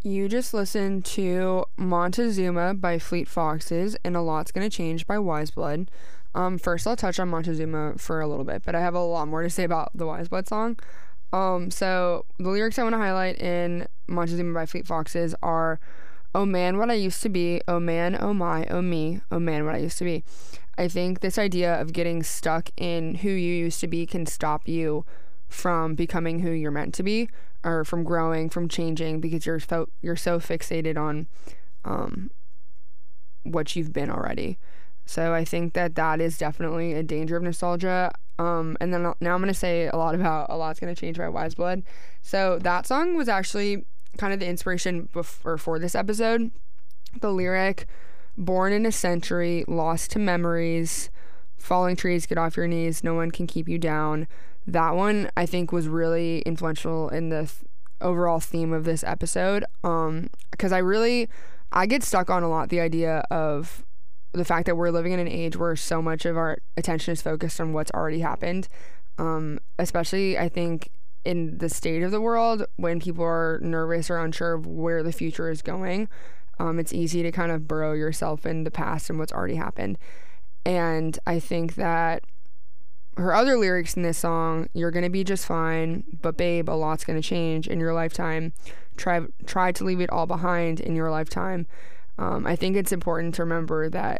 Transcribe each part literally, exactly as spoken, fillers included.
You just listened to Montezuma by Fleet Foxes and A Lot's Gonna Change by Wise Blood. Um, first, I'll touch on Montezuma for a little bit, but I have a lot more to say about the Wise Blood song. Um, so the lyrics I want to highlight in Montezuma by Fleet Foxes are, "Oh man, what I used to be. Oh man, oh my, oh me. Oh man, what I used to be." I think this idea of getting stuck in who you used to be can stop you from becoming who you're meant to be, or from growing, from changing, because you're fo- you're so fixated on um, what you've been already. So I think that that is definitely a danger of nostalgia. Um, and then now I'm going to say a lot about A Lot's Gonna Change by Wise Blood. So that song was actually kind of the inspiration before, for this episode. The lyric, "Born in a century, lost to memories, falling trees, get off your knees, no one can keep you down." That one, I think, was really influential in the th- overall theme of this episode. Um, because I really, I get stuck on a lot the idea of the fact that we're living in an age where so much of our attention is focused on what's already happened. Um, especially, I think, in the state of the world, when people are nervous or unsure of where the future is going, um, it's easy to kind of burrow yourself in the past and what's already happened. And I think that her other lyrics in this song, "You're gonna be just fine, but babe, a lot's gonna change in your lifetime. Try try to leave it all behind in your lifetime." Um, I think it's important to remember that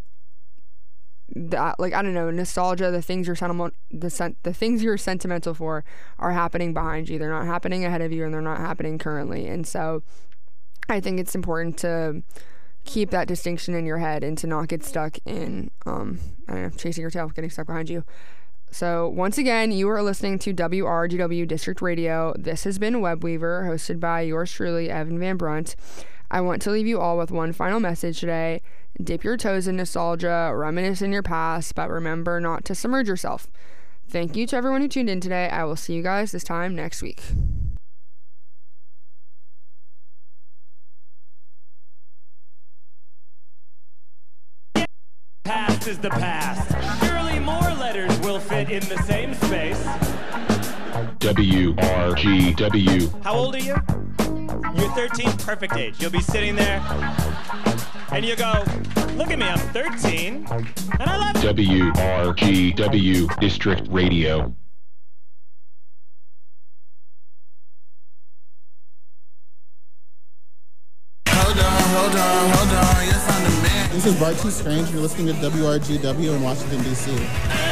that like I don't know, nostalgia, the things you're sentimental, the sen- the things you're sentimental for are happening behind you. They're not happening ahead of you, and they're not happening currently. And so, I think it's important to keep that distinction in your head and to not get stuck in um I don't know, chasing your tail, getting stuck behind you. So once again, you are listening to W R G W District Radio. This has been Webweaver, hosted by yours truly, Evan Van Brunt. I want to leave you all with one final message today. Dip your toes in nostalgia, reminisce in your past, but remember not to submerge yourself. Thank you to everyone who tuned in today. I will see you guys this time next week. Past is the past. Surely more letters will fit in the same space. W R G W. How old are you? You're thirteen, perfect age. You'll be sitting there and you go, "Look at me, I'm thirteen, and I love it." W R G W District Radio. Hold on, hold on, hold on, yes, I'm the man. This is Bart T. Strange. You're listening to W R G W in Washington, D C